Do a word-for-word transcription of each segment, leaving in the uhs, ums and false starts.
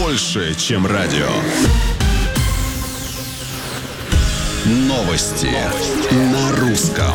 больше, чем радио. Новости на русском.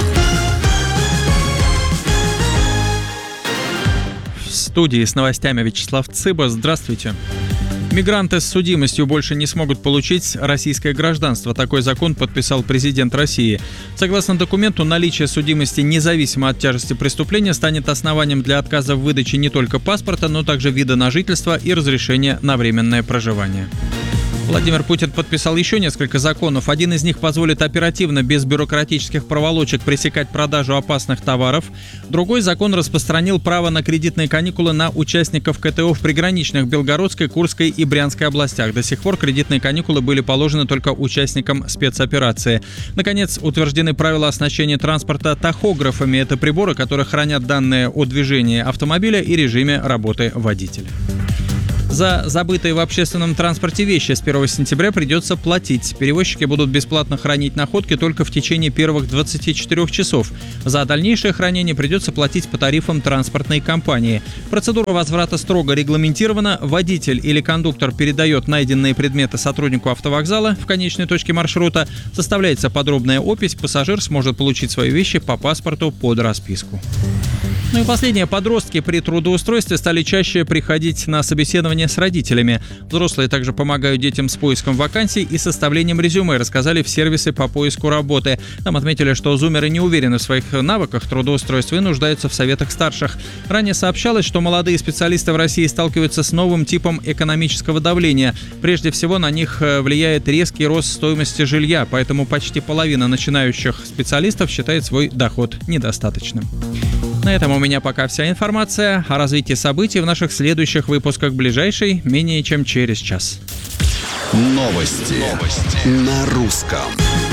В студии с новостями Вячеслав Цыба. Здравствуйте. Мигранты с судимостью больше не смогут получить российское гражданство. Такой закон подписал президент России. Согласно документу, наличие судимости независимо от тяжести преступления станет основанием для отказа в выдаче не только паспорта, но также вида на жительство и разрешения на временное проживание. Владимир Путин подписал еще несколько законов. Один из них позволит оперативно, без бюрократических проволочек, пресекать продажу опасных товаров. Другой закон распространил право на кредитные каникулы на участников ка тэ о в приграничных Белгородской, Курской и Брянской областях. До сих пор кредитные каникулы были положены только участникам спецоперации. Наконец, утверждены правила оснащения транспорта тахографами. Это приборы, которые хранят данные о движении автомобиля и режиме работы водителя. За забытые в общественном транспорте вещи с первого сентября придется платить. Перевозчики будут бесплатно хранить находки только в течение первых двадцати четырёх часов. За дальнейшее хранение придется платить по тарифам транспортной компании. Процедура возврата строго регламентирована. Водитель или кондуктор передает найденные предметы сотруднику автовокзала в конечной точке маршрута. Составляется подробная опись. Пассажир сможет получить свои вещи по паспорту под расписку. Ну и последнее. Подростки при трудоустройстве стали чаще приходить на собеседование с родителями. Взрослые также помогают детям с поиском вакансий и составлением резюме, рассказали в сервисе по поиску работы. Там отметили, что зумеры не уверены в своих навыках трудоустройства и нуждаются в советах старших. Ранее сообщалось, что молодые специалисты в России сталкиваются с новым типом экономического давления. Прежде всего на них влияет резкий рост стоимости жилья, поэтому почти половина начинающих специалистов считает свой доход недостаточным. На этом у меня пока вся информация. О развитии событий в наших следующих выпусках, ближайшей менее чем через час. Новости, Новости. на русском.